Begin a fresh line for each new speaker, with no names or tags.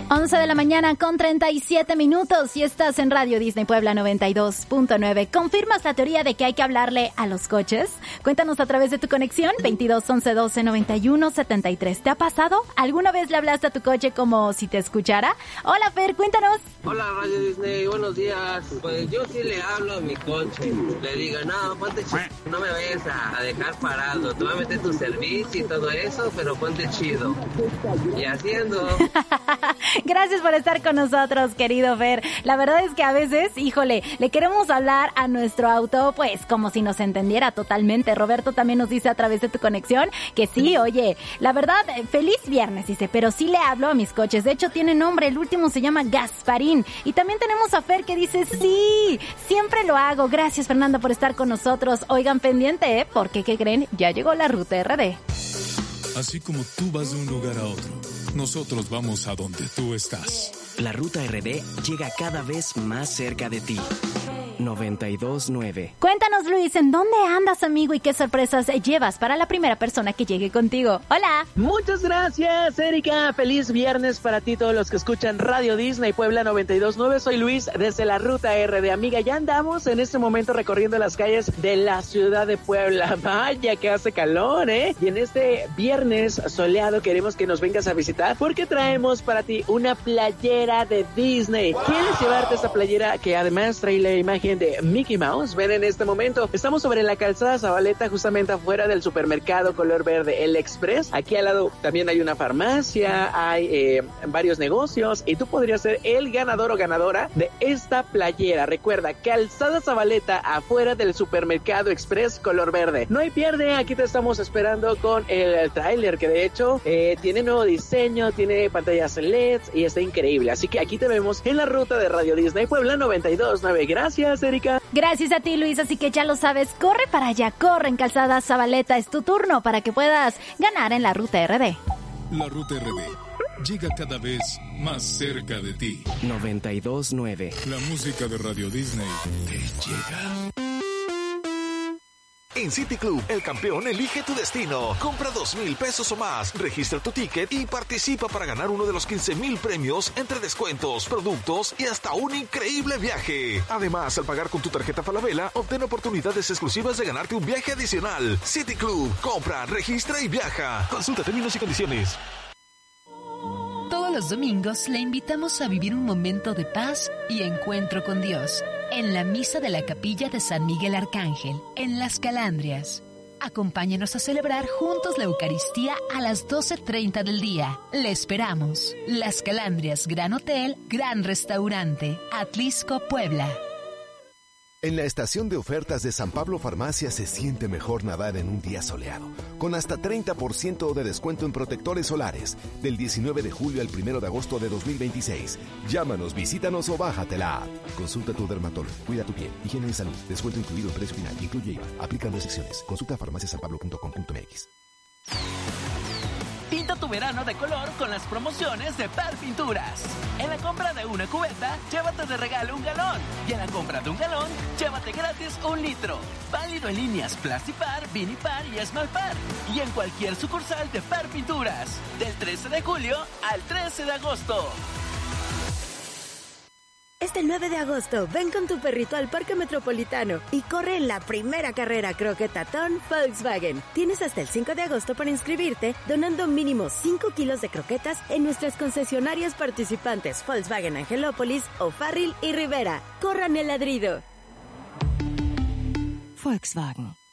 11 de la mañana con 37 minutos y estás en Radio Disney Puebla 92.9. ¿Confirmas la teoría de que hay que hablarle a los coches? Cuéntanos a través de tu conexión 22 11 12 91 73. ¿Te ha pasado? ¿Alguna vez le hablaste a tu coche como si te escuchara? Hola Fer, cuéntanos.
Hola Radio Disney, buenos días. Pues yo sí le hablo a mi coche. Le digo, no, ponte chido, no me vayas a dejar parado. Te voy a meter tu servicio y todo eso, pero ponte chido. Y haciendo...
Gracias por estar con nosotros, querido Fer. La verdad es que a veces, híjole, le queremos hablar a nuestro auto, pues, como si nos entendiera totalmente. Roberto también nos dice a través de tu conexión que sí, oye, la verdad, feliz viernes, dice, pero sí le hablo a mis coches. De hecho, tiene nombre, el último se llama Gasparín. Y también tenemos a Fer que dice, sí, siempre lo hago. Gracias, Fernando, por estar con nosotros. Oigan, pendiente, ¿eh? Porque, ¿qué creen? Ya llegó la Ruta RD.
Así como tú vas de un lugar a otro, nosotros vamos a donde tú estás.
La Ruta RD llega cada vez más cerca de ti. 92.9.
Cuéntanos, Luis, ¿en dónde andas, amigo? ¿Y qué sorpresas llevas para la primera persona que llegue contigo? ¡Hola!
Muchas gracias, Erika. Feliz viernes para ti, todos los que escuchan Radio Disney Puebla 92.9. Soy Luis, desde la Ruta RD. Amiga, ya andamos en este momento recorriendo las calles de la ciudad de Puebla. Vaya que hace calor, ¿eh? Y en este viernes soleado queremos que nos vengas a visitar porque traemos para ti una playera de Disney. ¿Quieres llevarte esta playera que además trae la imagen de Mickey Mouse? Ven, en este momento estamos sobre la calzada Zabaleta, justamente afuera del supermercado color verde El Express. Aquí al lado también hay una farmacia, hay varios negocios y tú podrías ser el ganador o ganadora de esta playera. Recuerda, calzada Zabaleta afuera del supermercado Express color verde. No hay pierde, aquí te estamos esperando con el tráiler que de hecho tiene nuevo diseño, tiene pantallas LEDs y está increíble. Así que aquí te vemos en la ruta de Radio Disney Puebla 92.9. Gracias, Erika.
Gracias a ti, Luis, así que ya lo sabes, corre para allá, corre en calzada Zabaleta, es tu turno para que puedas ganar en la Ruta RD.
La Ruta RD llega cada vez más cerca de ti.
92.9.
La música de Radio Disney te llega.
En City Club, el campeón elige tu destino. Compra 2,000 pesos o más, registra tu ticket y participa para ganar uno de los 15,000 premios entre descuentos, productos y hasta un increíble viaje. Además, al pagar con tu tarjeta Falabella, obtén oportunidades exclusivas de ganarte un viaje adicional. City Club, compra, registra y viaja. Consulta términos y condiciones.
Todos los domingos le invitamos a vivir un momento de paz y encuentro con Dios en la misa de la capilla de San Miguel Arcángel, en Las Calandrias. Acompáñenos a celebrar juntos la Eucaristía a las 12:30 del día. Le esperamos. Las Calandrias, Gran Hotel, Gran Restaurante, Atlisco, Puebla.
En la estación de ofertas de San Pablo Farmacia se siente mejor nadar en un día soleado, con hasta 30% de descuento en protectores solares, del 19 de julio al 1 de agosto de 2026. Llámanos, visítanos o bájate la app. Consulta a tu dermatólogo, cuida tu piel, higiene y salud, descuento incluido en precio final, incluye IVA, aplican restricciones. Consulta farmaciasanpablo.com.mx.
Pinta tu verano de color con las promociones de Par Pinturas. En la compra de una cubeta, llévate de regalo un galón. Y en la compra de un galón, llévate gratis 1 litro. Válido en líneas Plastipar, Vinipar y Esmalpar. Y en cualquier sucursal de Par Pinturas. Del 13 de julio al 13 de agosto.
Este 9 de agosto, ven con tu perrito al Parque Metropolitano y corre en la primera carrera croquetatón Volkswagen. Tienes hasta el 5 de agosto para inscribirte, donando mínimo 5 kilos de croquetas en nuestras concesionarias participantes Volkswagen Angelópolis, O'Farrill y Rivera. ¡Corran el ladrido!
Volkswagen.